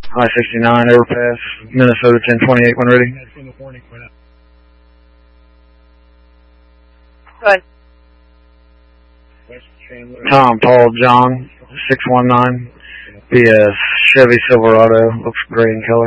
I-69 overpass, Minnesota 1028 when ready. Go ahead. Tom, Paul, John, 619, BS, Chevy Silverado, looks gray in color.